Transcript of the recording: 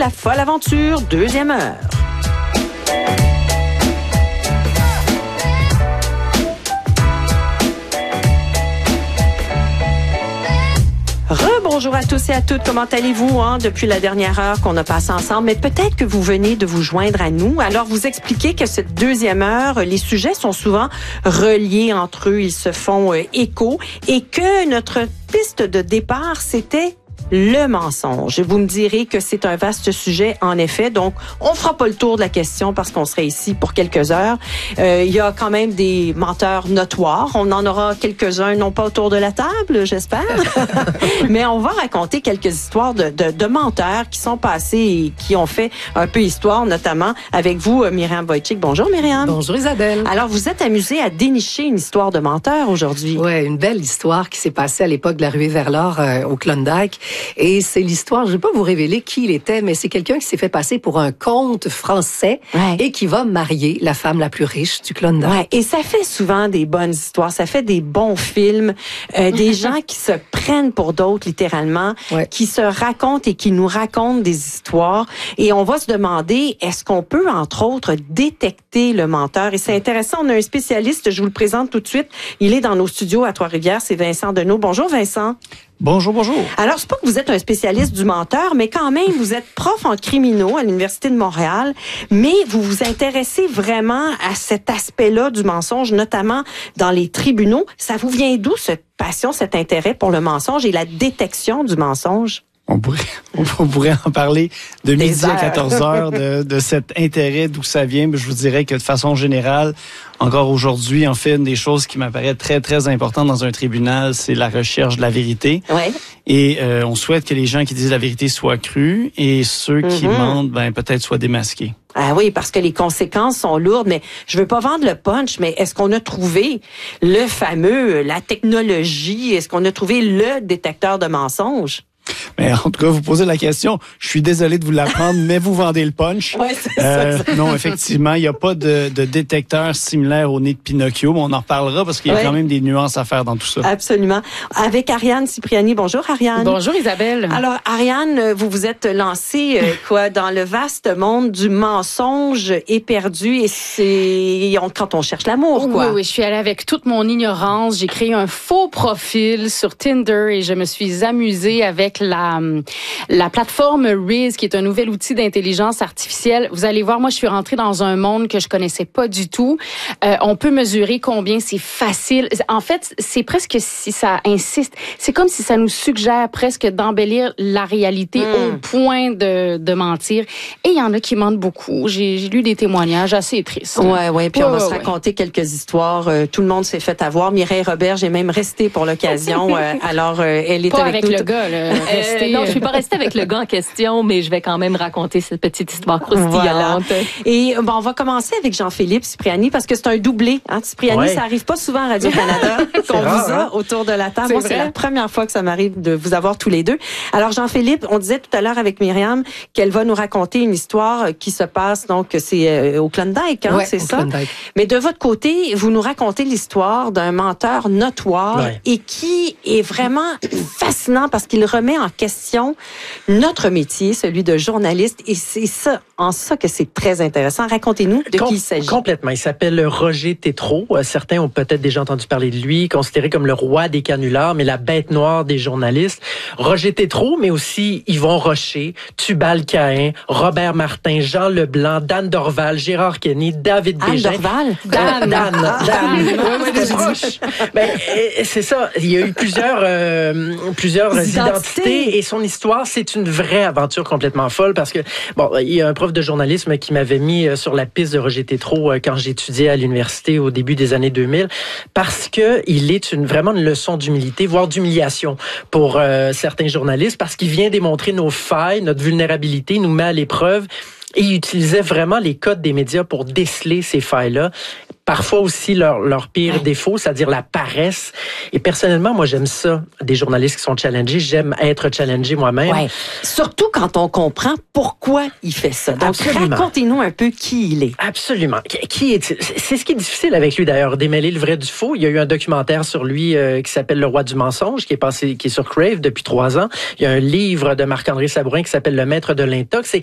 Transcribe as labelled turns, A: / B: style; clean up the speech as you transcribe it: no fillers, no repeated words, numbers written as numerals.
A: La folle aventure, deuxième heure. Bonjour à tous et à toutes. Comment allez-vous depuis la dernière heure qu'on a passée ensemble? Mais peut-être que vous venez de vous joindre à nous. Alors, vous expliquez que cette deuxième heure, les sujets sont souvent reliés entre eux. Ils se font écho et que notre piste de départ, c'était le mensonge. Vous me direz que c'est un vaste sujet, en effet. Donc, on fera pas le tour de la question parce qu'on serait ici pour quelques heures. Il y a quand même des menteurs notoires. On en aura quelques-uns, non pas autour de la table, j'espère. Mais on va raconter quelques histoires de menteurs qui sont passés et qui ont fait un peu histoire, notamment avec vous, Myriam Wojcik. Bonjour, Myriam.
B: Bonjour, Isabelle.
A: Alors, vous êtes amusée à dénicher une histoire de menteur aujourd'hui.
B: Oui, une belle histoire qui s'est passée à l'époque de la ruée vers l'or au Klondike. Et c'est l'histoire, je ne vais pas vous révéler qui il était, mais c'est quelqu'un qui s'est fait passer pour un comte français et qui va marier la femme la plus riche du Klondike.
A: Ouais. Et ça fait souvent des bonnes histoires, ça fait des bons films, des gens qui se prennent pour d'autres littéralement, qui se racontent et qui nous racontent des histoires. Et on va se demander, est-ce qu'on peut, entre autres, détecter le menteur? Et c'est intéressant, on a un spécialiste, je vous le présente tout de suite. Il est dans nos studios à Trois-Rivières, c'est Vincent Deneau. Bonjour Vincent.
C: Bonjour, bonjour.
A: Alors, c'est pas que vous êtes un spécialiste du menteur, mais quand même, vous êtes prof en criminaux à l'Université de Montréal, mais vous vous intéressez vraiment à cet aspect-là du mensonge, notamment dans les tribunaux. Ça vous vient d'où cette passion, cet intérêt pour le mensonge et la détection du mensonge?
C: On pourrait en parler de midi à 14 heures de cet intérêt, d'où ça vient. Mais je vous dirais que de façon générale, encore aujourd'hui, en fait, une des choses qui m'apparaît très, très importante dans un tribunal, c'est la recherche de la vérité.
A: Ouais.
C: Et on souhaite que les gens qui disent la vérité soient crus et ceux qui mentent, peut-être soient démasqués.
A: Ah oui, parce que les conséquences sont lourdes, mais je veux pas vendre le punch, mais est-ce qu'on a trouvé le fameux, la technologie, est-ce qu'on a trouvé le détecteur de mensonges?
C: Mais en tout cas, vous posez la question. Je suis désolé de vous l'apprendre, mais vous vendez le punch.
A: Ouais, c'est ça.
C: Non, effectivement, il n'y a pas de détecteur similaire au nez de Pinocchio, mais on en reparlera parce qu'il y a quand même des nuances à faire dans tout ça.
A: Absolument. Avec Ariane Cipriani. Bonjour, Ariane.
D: Bonjour, Isabelle.
A: Alors, Ariane, vous vous êtes lancée dans le vaste monde du mensonge éperdu et c'est quand on cherche l'amour, quoi.
D: Oui, je suis allée avec toute mon ignorance. J'ai créé un faux profil sur Tinder et je me suis amusée avec la plateforme Riz, qui est un nouvel outil d'intelligence artificielle. Vous allez voir, moi, je suis rentrée dans un monde que je connaissais pas du tout. On peut mesurer combien c'est facile. En fait, c'est presque si ça insiste. C'est comme si ça nous suggère presque d'embellir la réalité au point de mentir. Et il y en a qui mentent beaucoup. J'ai lu des témoignages assez tristes.
A: Ouais. Puis on va se raconter quelques histoires. Tout le monde s'est fait avoir. Mireille Robert, est même restée pour l'occasion. Alors, elle est
D: pas
A: avec
D: nous.
A: nous.
D: Le gars, là.
E: Non, je suis pas restée avec le gars en question, mais je vais quand même raconter cette petite histoire croustillante.
A: Voilà. Et on va commencer avec Jean-Philippe Cipriani parce que c'est un doublé. Cipriani, ça arrive pas souvent à Radio-Canada qu'on vous a autour de la table. Moi, c'est la première fois que ça m'arrive de vous avoir tous les deux. Alors, Jean-Philippe, on disait tout à l'heure avec Myriam qu'elle va nous raconter une histoire qui se passe, donc c'est au Klondike, c'est ça? Klondike. Mais de votre côté, vous nous racontez l'histoire d'un menteur notoire et qui est vraiment fascinant parce qu'il remet en question notre métier, celui de journaliste, et c'est ça, en ça que c'est très intéressant. Racontez-nous de qui il s'agit.
F: Complètement. Il s'appelle Roger Tétrault. Certains ont peut-être déjà entendu parler de lui, considéré comme le roi des canulars, mais la bête noire des journalistes. Roger Tétrault, mais aussi Yvon Rocher, Tubal Caïn, Robert Martin, Jean Leblanc, Dan Dorval, Gérard Kenny, David Bégin.
A: Dorval?
F: Dan. C'est ça. Il y a eu plusieurs identités et son histoire, c'est une vraie aventure complètement folle parce que, il y a un prof de journalisme qui m'avait mis sur la piste de Roger Tétrault quand j'étudiais à l'université au début des années 2000 parce que il est vraiment une leçon d'humilité, voire d'humiliation pour certains journalistes parce qu'il vient démontrer nos failles, notre vulnérabilité, il nous met à l'épreuve. Et il utilisait vraiment les codes des médias pour déceler ces failles-là. Parfois aussi leur pire défaut, c'est-à-dire la paresse. Et personnellement, moi, j'aime ça, des journalistes qui sont challengés. J'aime être challengé moi-même.
A: Ouais. Surtout quand on comprend pourquoi il fait ça. Donc, racontez-nous un peu qui il est.
F: Absolument. Qui est-il? C'est ce qui est difficile avec lui, d'ailleurs, démêler le vrai du faux. Il y a eu un documentaire sur lui qui s'appelle Le Roi du mensonge, qui est sur Crave depuis 3 ans. Il y a un livre de Marc-André Sabourin qui s'appelle Le Maître de l'intox. Et